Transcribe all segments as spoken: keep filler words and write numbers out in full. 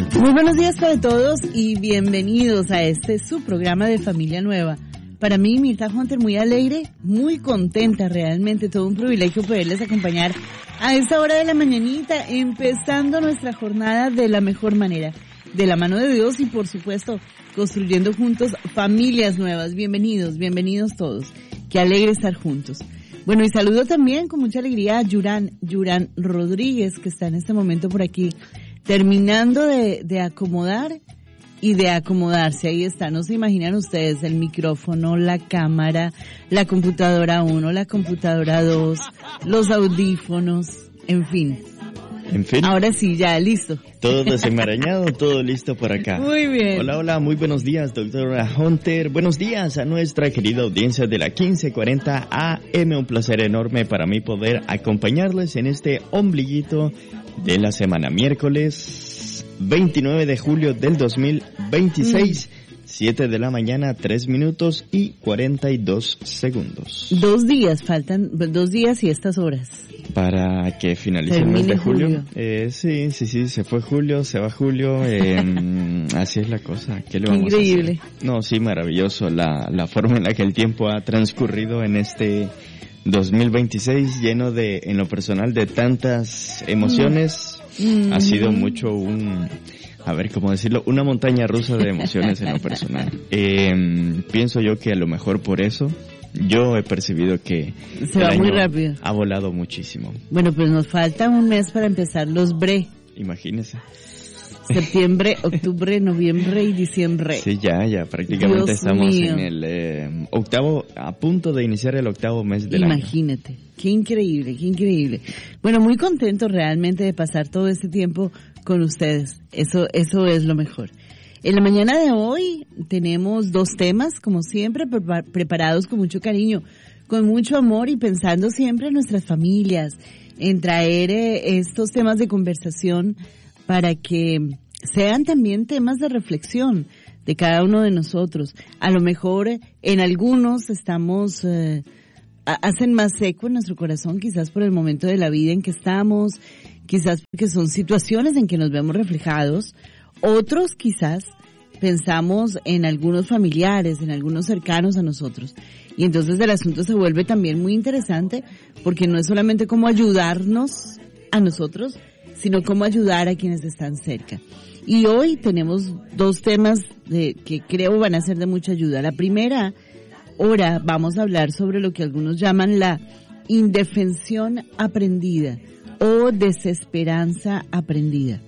Muy buenos días para todos y bienvenidos a este su programa de Familia Nueva. Para mí, Mirta Hunter, muy alegre, muy contenta, realmente todo un privilegio poderles acompañar a esta hora de la mañanita, empezando nuestra jornada de la mejor manera, de la mano de Dios y por supuesto construyendo juntos familias nuevas. Bienvenidos, bienvenidos todos, qué alegre estar juntos. Bueno, y saludo también con mucha alegría a Yuran, Yuran Rodríguez, que está en este momento por aquí, terminando de, de acomodar y de acomodarse. Ahí está, no se imaginan ustedes el micrófono, la cámara, la computadora uno, la computadora dos, los audífonos, en fin. En fin. Ahora sí, ya, listo. Todo desenmarañado, todo listo por acá. Muy bien. Hola, hola, muy buenos días, doctora Hunter. Buenos días a nuestra querida audiencia de la quince cuarenta A M. Un placer enorme para mí poder acompañarles en este ombliguito de la semana. Miércoles veintinueve de julio del dos mil veintiséis. Mm. siete de la mañana, tres minutos y cuarenta y dos segundos. Dos días, faltan dos días y estas horas. Para que finalice Termine el mes de julio. julio. Eh, sí, sí, sí, se fue julio, se va julio, eh, así es la cosa. ¿Qué le vamos Increíble. a hacer? No, sí, maravilloso la, la forma en la que el tiempo ha transcurrido en este dos mil veintiséis, lleno de, en lo personal, de tantas emociones. Mm. Ha sido mucho un... A ver, ¿cómo decirlo? Una montaña rusa de emociones en lo personal. Eh, pienso yo que a lo mejor por eso yo he percibido que se va muy rápido. Ha volado muchísimo. Bueno, pues nos falta un mes para empezar los bre. Imagínese. Septiembre, octubre, noviembre y diciembre. Sí, ya, ya, prácticamente Dios estamos mío. en el eh, octavo, a punto de iniciar el octavo mes del Imagínate, año. Imagínate, qué increíble, qué increíble. Bueno, muy contento realmente de pasar todo este tiempo con ustedes. Eso, eso es lo mejor. En la mañana de hoy tenemos dos temas, como siempre, pre- preparados con mucho cariño, con mucho amor y pensando siempre en nuestras familias, en traer eh, estos temas de conversación para que sean también temas de reflexión de cada uno de nosotros. A lo mejor eh, en algunos estamos, eh, hacen más eco en nuestro corazón, quizás por el momento de la vida en que estamos, quizás porque son situaciones en que nos vemos reflejados. Otros quizás pensamos en algunos familiares, en algunos cercanos a nosotros. Y entonces el asunto se vuelve también muy interesante porque no es solamente cómo ayudarnos a nosotros, sino cómo ayudar a quienes están cerca. Y hoy tenemos dos temas de, que creo van a ser de mucha ayuda. La primera hora vamos a hablar sobre lo que algunos llaman la indefensión aprendida o desesperanza aprendida.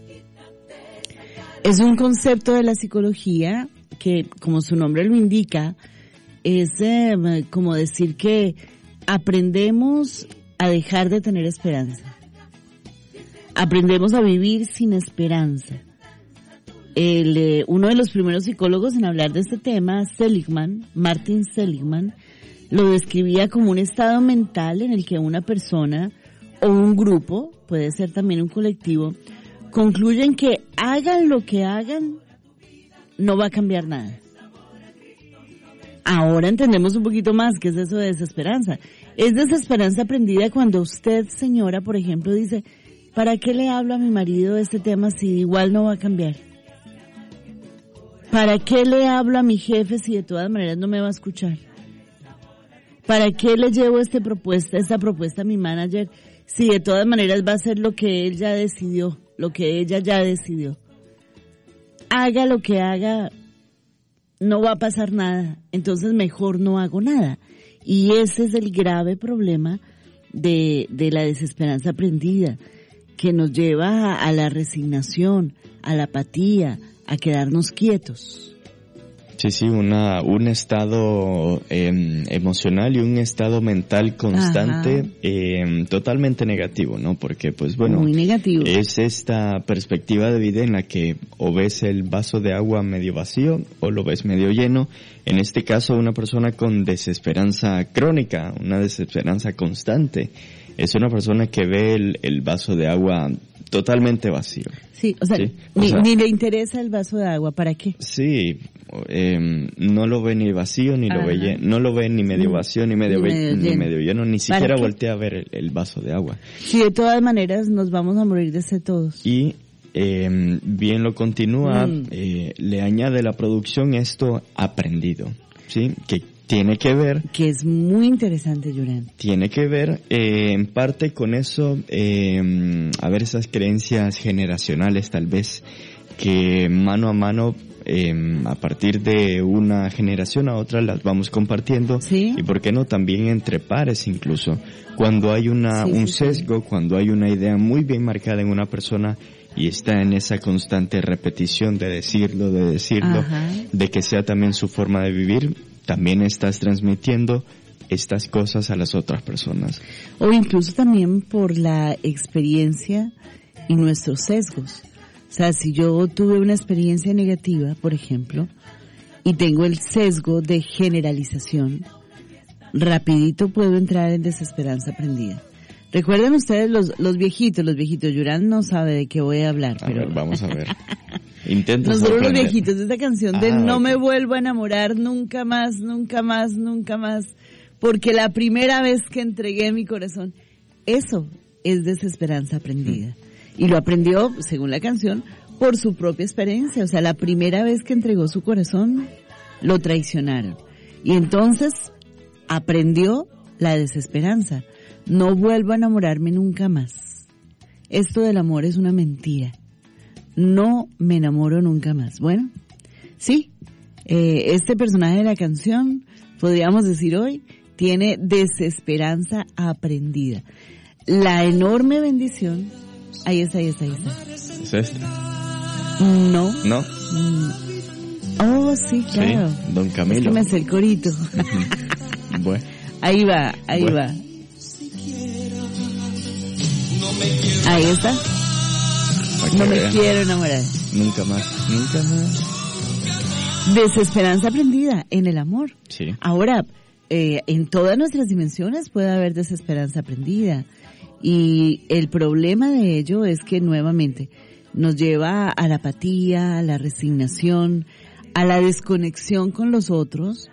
Es un concepto de la psicología que, como su nombre lo indica, es eh, como decir que aprendemos a dejar de tener esperanza. Aprendemos a vivir sin esperanza. El, eh, uno de los primeros psicólogos en hablar de este tema, Seligman, Martin Seligman, lo describía como un estado mental en el que una persona o un grupo, puede ser también un colectivo, concluyen que hagan lo que hagan, no va a cambiar nada. Ahora entendemos un poquito más qué es eso de desesperanza. Es desesperanza aprendida cuando usted, señora, por ejemplo, dice, ¿para qué le hablo a mi marido de este tema si igual no va a cambiar? ¿Para qué le hablo a mi jefe si de todas maneras no me va a escuchar? ¿Para qué le llevo este propuesta, esta propuesta a mi manager si de todas maneras va a hacer lo que él ya decidió, lo que ella ya decidió? Haga lo que haga, no va a pasar nada, entonces mejor no hago nada. Y ese es el grave problema de, de la desesperanza aprendida, que nos lleva a, a la resignación, a la apatía, a quedarnos quietos. Sí, sí, una, un estado eh, emocional y un estado mental constante, eh, totalmente negativo, ¿no? Porque, pues bueno, muy negativo. Es esta perspectiva de vida en la que o ves el vaso de agua medio vacío o lo ves medio lleno. En este caso, una persona con desesperanza crónica, una desesperanza constante, es una persona que ve el, el vaso de agua totalmente vacío. Sí, o sea, ¿sí? o ni, sea, ni le interesa el vaso de agua, ¿para qué? Sí, eh, no lo ve ni vacío ni Ajá. lo ve lleno, no lo ve ni medio vacío ni medio, ni medio, lleno. Ni medio lleno, ni siquiera voltea a ver el, el vaso de agua. Sí, de todas maneras nos vamos a morir de sed todos. Y eh, bien lo continúa, Mm. eh, le añade la producción esto aprendido, ¿sí? Que tiene que ver, Que es muy interesante, Yuran. tiene que ver eh, en parte con eso, eh, a ver, esas creencias generacionales tal vez, que mano a mano, eh, a partir de una generación a otra las vamos compartiendo, Sí. y por qué no también entre pares incluso, cuando hay una Sí, un sí, sesgo, cuando hay una idea muy bien marcada en una persona y está en esa constante repetición de decirlo, de decirlo, Ajá. de que sea también su forma de vivir, también estás transmitiendo estas cosas a las otras personas. O incluso también por la experiencia y nuestros sesgos. O sea, si yo tuve una experiencia negativa, por ejemplo, y tengo el sesgo de generalización, rapidito puedo entrar en desesperanza aprendida. Recuerden ustedes los, los viejitos, los viejitos, Yuran no sabe de qué voy a hablar, A pero ver, vamos a ver. Intenta nosotros los sorprender. viejitos de esta canción de Ah, no ok. me vuelvo a enamorar nunca más, nunca más, nunca más, porque la primera vez que entregué mi corazón, eso es desesperanza aprendida. Y lo aprendió, según la canción, por su propia experiencia. O sea, la primera vez que entregó su corazón, lo traicionaron. Y entonces aprendió la desesperanza. No vuelvo a enamorarme nunca más. Esto del amor es una mentira. No me enamoro nunca más. Bueno, sí, eh, este personaje de la canción, podríamos decir hoy, tiene desesperanza aprendida. La enorme bendición, ahí está, ahí está, ahí está. ¿Es este? No. ¿No? Mm. Oh, sí, claro. Sí, Don Es Camilo. que me sé el corito. Bueno, Ahí va, ahí Bueno. va. Ahí está. para que No me vean. quiero enamorar. Nunca más, nunca más. Desesperanza aprendida en el amor. Sí. Ahora, eh, en todas nuestras dimensiones puede haber desesperanza aprendida. Y el problema de ello es que nuevamente nos lleva a la apatía, a la resignación, a la desconexión con los otros,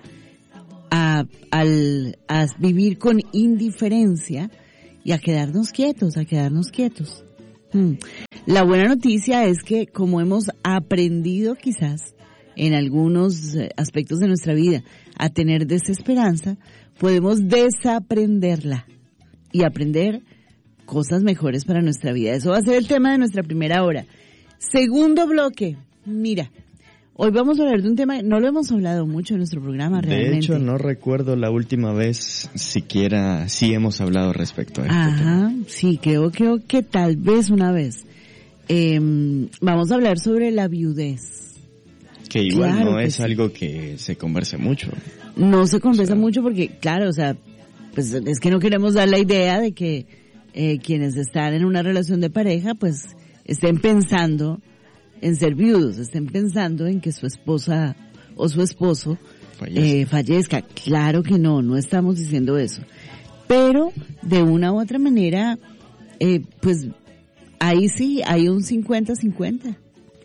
a, al, a vivir con indiferencia y a quedarnos quietos, a quedarnos quietos. Hmm. La buena noticia es que como hemos aprendido quizás en algunos aspectos de nuestra vida a tener desesperanza, podemos desaprenderla y aprender cosas mejores para nuestra vida. Eso va a ser el tema de nuestra primera hora. Segundo bloque, mira, hoy vamos a hablar de un tema, no lo hemos hablado mucho en nuestro programa realmente. De hecho, no recuerdo la última vez siquiera si hemos hablado respecto a esto. Ajá, sí, creo, creo que tal vez una vez. Eh, vamos a hablar sobre la viudez. Que igual Claro no que es sí. algo que se converse mucho. No se conversa O sea, mucho porque, claro, o sea, pues es que no queremos dar la idea de que eh, quienes están en una relación de pareja, pues estén pensando en ser viudos, estén pensando en que su esposa o su esposo Fallece. eh, fallezca. Claro que no, no estamos diciendo eso. Pero de una u otra manera, eh, pues ahí sí hay un cincuenta cincuenta.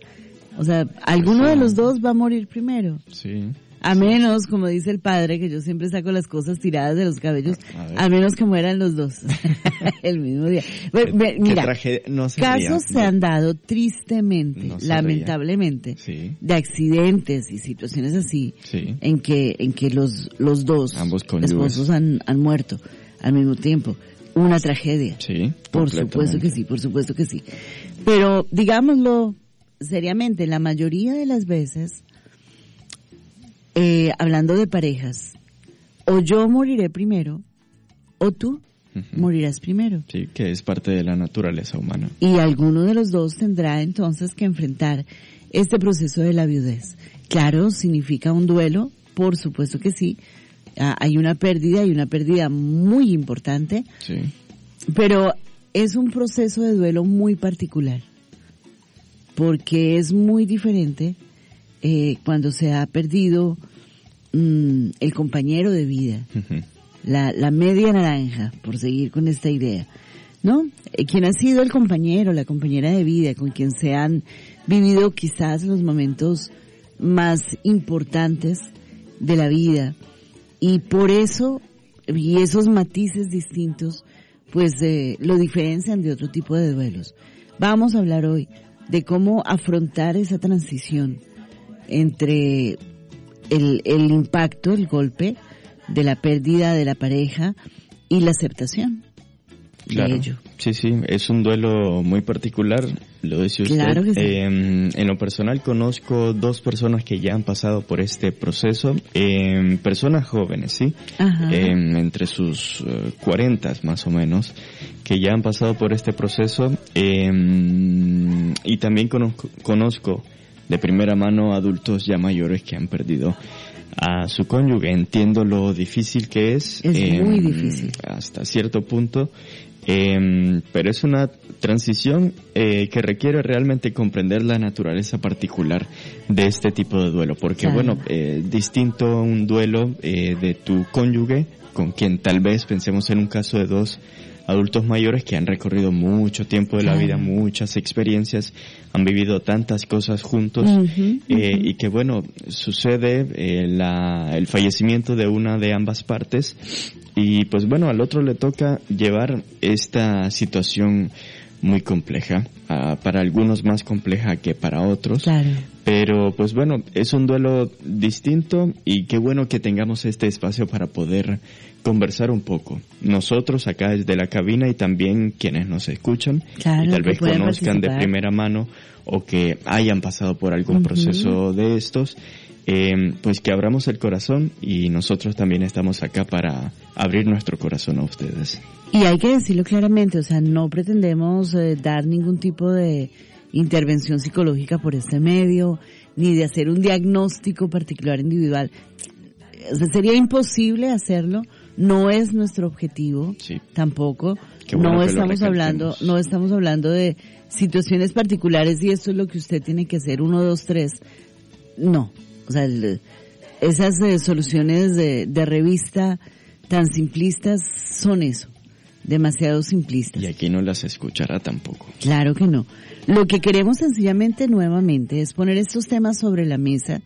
O sea, alguno de los dos va a morir primero. Sí. A menos, como dice el padre, que yo siempre saco las cosas tiradas de los cabellos, A ver. a menos que mueran los dos el mismo día. Ve- ve- Qué Mira, tragedia. No se casos ría. se han dado tristemente, No se lamentablemente, Sí, de accidentes y situaciones así, sí. en que en que los los dos Ambos cónyuges. esposos han, han muerto al mismo tiempo. Una tragedia. Sí, Por supuesto completamente. que sí, por supuesto que sí. Pero digámoslo seriamente, la mayoría de las veces, eh, hablando de parejas, o yo moriré primero, o tú Ujú. morirás primero. Sí, que es parte de la naturaleza humana. Y alguno de los dos tendrá entonces que enfrentar este proceso de la viudez. Claro, significa un duelo, por supuesto que sí. Ah, hay una pérdida, hay una pérdida muy importante, Sí. pero es un proceso de duelo muy particular, porque es muy diferente eh, cuando se ha perdido mm, el compañero de vida, Ujú. la, la media naranja, por seguir con esta idea, ¿no? Eh, quien ha sido el compañero, la compañera de vida, con quien se han vivido quizás los momentos más importantes de la vida, y por eso, y esos matices distintos, pues eh, lo diferencian de otro tipo de duelos. Vamos a hablar hoy de cómo afrontar esa transición entre el, el impacto, el golpe de la pérdida de la pareja y la aceptación claro, de ello. Sí, sí, es un duelo muy particular, lo decía usted. Claro que sí. Eh, en lo personal conozco dos personas que ya han pasado por este proceso, eh, personas jóvenes, ¿sí? Ajá. Eh, entre sus uh, cuarentas más o menos, que ya han pasado por este proceso, eh, y también conozco, conozco de primera mano adultos ya mayores que han perdido a su cónyuge. Entiendo lo difícil que es. Es eh, muy difícil. Hasta cierto punto. Eh, pero es una transición eh, que requiere realmente comprender la naturaleza particular de este tipo de duelo. Porque claro. bueno, eh, distinto a un duelo eh, de tu cónyuge, con quien tal vez pensemos en un caso de dos adultos mayores que han recorrido mucho tiempo de la vida, muchas experiencias, han vivido tantas cosas juntos, uh-huh, uh-huh. Eh, y que bueno, sucede eh, la, el fallecimiento de una de ambas partes y pues bueno, al otro le toca llevar esta situación muy compleja, uh, para algunos más compleja que para otros, claro. Pero pues bueno, es un duelo distinto y qué bueno que tengamos este espacio para poder conversar un poco. Nosotros acá desde la cabina y también quienes nos escuchan, claro, y tal vez conozcan participar. de primera mano o que hayan pasado por algún uh-huh. proceso de estos, eh, pues que abramos el corazón y nosotros también estamos acá para abrir nuestro corazón a ustedes. Y hay que decirlo claramente, o sea, no pretendemos eh, dar ningún tipo de intervención psicológica por este medio, ni de hacer un diagnóstico particular individual. O sea, sería imposible hacerlo, no es nuestro objetivo, sí. tampoco. Bueno no estamos hablando, no estamos hablando de situaciones particulares y esto es lo que usted tiene que hacer, uno, dos, tres. No, o sea, el, esas eh, soluciones de, de revista tan simplistas son eso, demasiado simplistas. Y aquí no las escuchará tampoco. Claro que no. Lo que queremos sencillamente nuevamente es poner estos temas sobre la mesa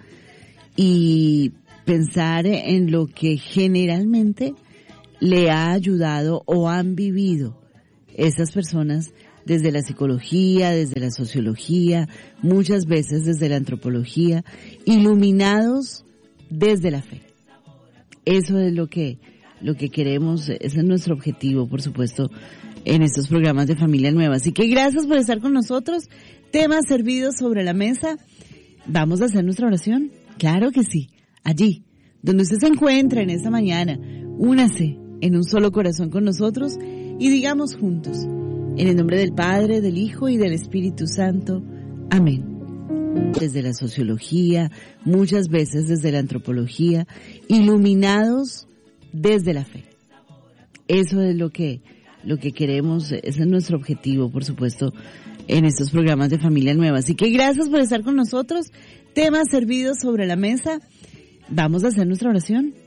y pensar en lo que generalmente le ha ayudado o han vivido esas personas desde la psicología, desde la sociología, muchas veces desde la antropología, iluminados desde la fe. Eso es lo que, lo que queremos, ese es nuestro objetivo, por supuesto, en estos programas de Familia Nueva. Así que gracias por estar con nosotros. Temas servidos sobre la mesa. ¿Vamos a hacer nuestra oración? Claro que sí. Allí, donde usted se encuentra en esta mañana, únase en un solo corazón con nosotros y digamos juntos, en el nombre del Padre, del Hijo y del Espíritu Santo. Amén. Desde la sociología, muchas veces desde la antropología, iluminados desde la fe. Eso es lo que, lo que queremos, ese es nuestro objetivo, por supuesto, en estos programas de Familia Nueva. Así que gracias por estar con nosotros. Temas servidos sobre la mesa. Vamos a hacer nuestra oración.